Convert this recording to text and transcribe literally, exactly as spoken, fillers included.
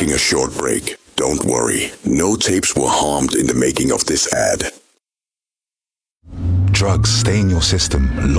taking a short break. Don't worry, no tapes were harmed in the making of this ad. Drugs stay in your system